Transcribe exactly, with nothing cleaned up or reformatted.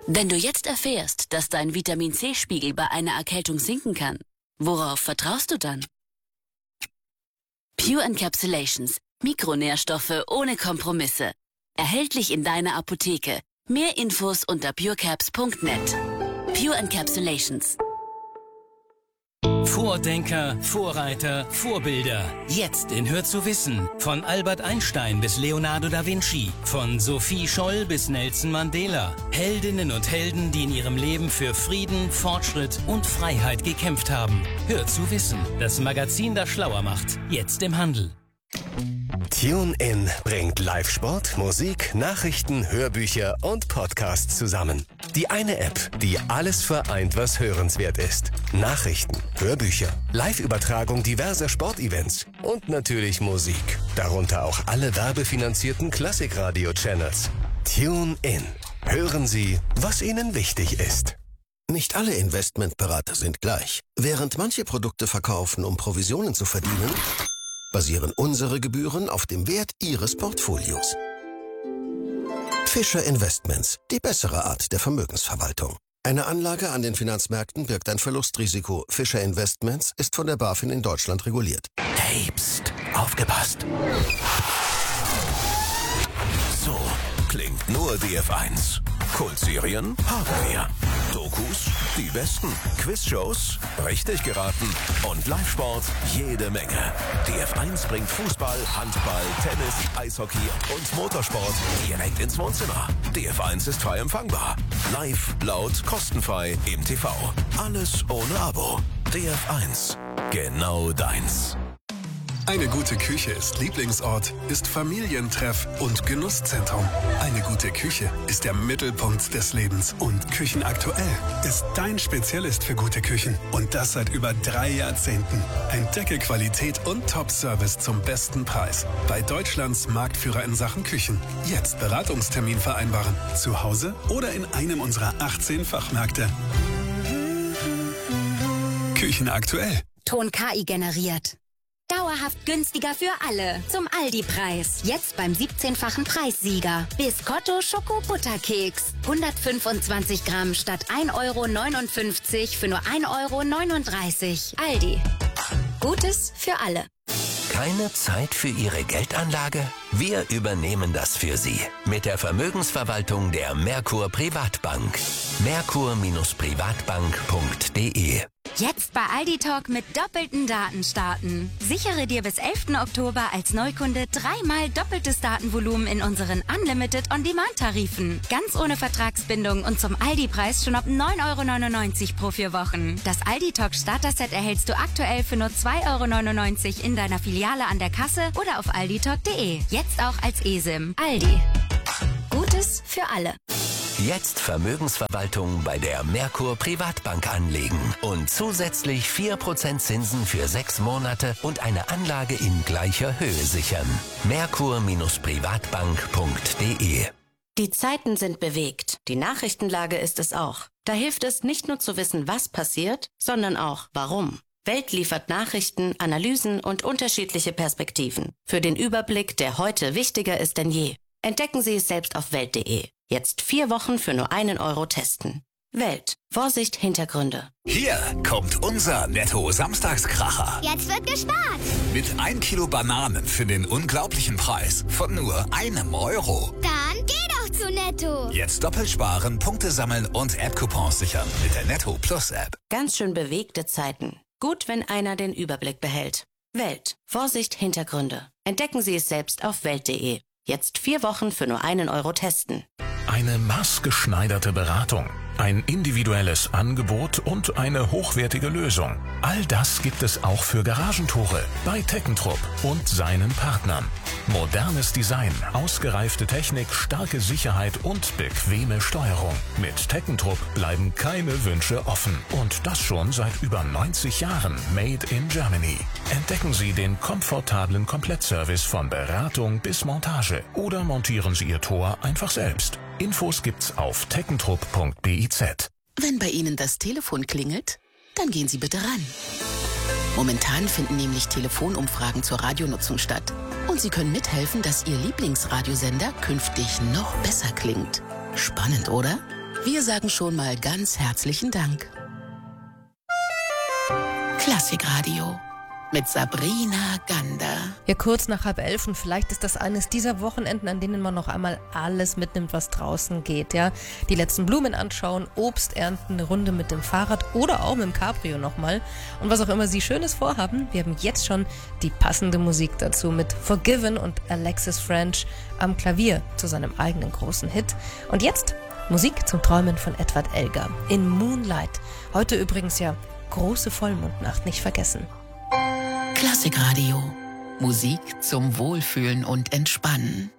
Wenn du jetzt erfährst, dass dein Vitamin-C-Spiegel bei einer Erkältung sinken kann, worauf vertraust du dann? Pure Encapsulations. Mikronährstoffe ohne Kompromisse. Erhältlich in deiner Apotheke. Mehr Infos unter purecaps punkt net. Pure Encapsulations. Vordenker, Vorreiter, Vorbilder. Jetzt in Hör zu wissen. Von Albert Einstein bis Leonardo da Vinci. Von Sophie Scholl bis Nelson Mandela. Heldinnen und Helden, die in ihrem Leben für Frieden, Fortschritt und Freiheit gekämpft haben. Hör zu wissen. Das Magazin, das schlauer macht. Jetzt im Handel. TuneIn bringt Live-Sport, Musik, Nachrichten, Hörbücher und Podcasts zusammen. Die eine App, die alles vereint, was hörenswert ist. Nachrichten, Hörbücher, Live-Übertragung diverser Sportevents und natürlich Musik. Darunter auch alle werbefinanzierten Klassikradio-Channels. TuneIn. Hören Sie, was Ihnen wichtig ist. Nicht alle Investmentberater sind gleich. Während manche Produkte verkaufen, um Provisionen zu verdienen, basieren unsere Gebühren auf dem Wert Ihres Portfolios. Fischer Investments, die bessere Art der Vermögensverwaltung. Eine Anlage an den Finanzmärkten birgt ein Verlustrisiko. Fischer Investments ist von der BaFin in Deutschland reguliert. Hey, pst, aufgepasst. So klingt nur D F eins. Kultserien haben wir. Dokus, die besten. Quizshows, richtig geraten. Und Live-Sport, jede Menge. D F eins bringt Fußball, Handball, Tennis, Eishockey und Motorsport direkt ins Wohnzimmer. D F eins ist frei empfangbar. Live, laut, kostenfrei im T V. Alles ohne Abo. D F eins. Genau deins. Eine gute Küche ist Lieblingsort, ist Familientreff und Genusszentrum. Eine gute Küche ist der Mittelpunkt des Lebens und Küchenaktuell ist dein Spezialist für gute Küchen. Und das seit über drei Jahrzehnten. Entdecke Qualität und Top-Service zum besten Preis. Bei Deutschlands Marktführer in Sachen Küchen. Jetzt Beratungstermin vereinbaren. Zu Hause oder in einem unserer achtzehn Fachmärkte. Küchenaktuell. Ton K I generiert. Dauerhaft günstiger für alle. Zum Aldi-Preis. Jetzt beim siebzehnfachen Preissieger. Biscotto Schoko-Butterkeks. hundertfünfundzwanzig Gramm statt ein Euro neunundfünfzig für nur ein Euro neununddreißig. Aldi. Gutes für alle. Keine Zeit für Ihre Geldanlage? Wir übernehmen das für Sie. Mit der Vermögensverwaltung der Merkur Privatbank. merkur privatbank punkt de. Jetzt bei Aldi Talk mit doppelten Daten starten. Sichere dir bis elften Oktober als Neukunde dreimal doppeltes Datenvolumen in unseren Unlimited On-Demand-Tarifen. Ganz ohne Vertragsbindung und zum Aldi-Preis schon ab neun Euro neunundneunzig pro vier Wochen. Das Aldi Talk Starter-Set erhältst du aktuell für nur zwei Euro neunundneunzig in deiner Filiale an der Kasse oder auf alditalk punkt de. Jetzt auch als eSIM. Aldi. Gutes für alle. Jetzt Vermögensverwaltung bei der Merkur Privatbank anlegen und zusätzlich vier Prozent Zinsen für sechs Monate und eine Anlage in gleicher Höhe sichern. merkur privatbank punkt de. Die Zeiten sind bewegt. Die Nachrichtenlage ist es auch. Da hilft es nicht nur zu wissen, was passiert, sondern auch warum. Welt liefert Nachrichten, Analysen und unterschiedliche Perspektiven. Für den Überblick, der heute wichtiger ist denn je. Entdecken Sie es selbst auf welt punkt de. Jetzt vier Wochen für nur einen Euro testen. Welt. Vorsicht, Hintergründe. Hier kommt unser Netto-Samstagskracher. Jetzt wird gespart. Mit ein Kilo Bananen für den unglaublichen Preis von nur einem Euro. Dann geh doch zu Netto. Jetzt doppelt sparen, Punkte sammeln und App-Coupons sichern mit der Netto Plus App. Ganz schön bewegte Zeiten. Gut, wenn einer den Überblick behält. Welt. Vorsicht, Hintergründe. Entdecken Sie es selbst auf welt punkt de. Jetzt vier Wochen für nur einen Euro testen. Eine maßgeschneiderte Beratung, ein individuelles Angebot und eine hochwertige Lösung. All das gibt es auch für Garagentore bei Teckentrupp und seinen Partnern. Modernes Design, ausgereifte Technik, starke Sicherheit und bequeme Steuerung. Mit Teckentrupp bleiben keine Wünsche offen. Und das schon seit über neunzig Jahren. Made in Germany. Entdecken Sie den komfortablen Komplettservice von Beratung bis Montage. Oder montieren Sie Ihr Tor einfach selbst. Infos gibt's auf teckentrupp punkt biz. Wenn bei Ihnen das Telefon klingelt, dann gehen Sie bitte ran. Momentan finden nämlich Telefonumfragen zur Radionutzung statt. Und Sie können mithelfen, dass Ihr Lieblingsradiosender künftig noch besser klingt. Spannend, oder? Wir sagen schon mal ganz herzlichen Dank. Klassikradio mit Sabrina Gander. Ja, kurz nach halb elf und vielleicht ist das eines dieser Wochenenden, an denen man noch einmal alles mitnimmt, was draußen geht. Ja, die letzten Blumen anschauen, Obst ernten, eine Runde mit dem Fahrrad oder auch mit dem Cabrio nochmal. Und was auch immer Sie Schönes vorhaben, wir haben jetzt schon die passende Musik dazu mit Forgiven und Alexis French am Klavier zu seinem eigenen großen Hit. Und jetzt Musik zum Träumen von Edward Elgar in Moonlight. Heute übrigens ja große Vollmondnacht, nicht vergessen. Klassikradio. Musik zum Wohlfühlen und Entspannen.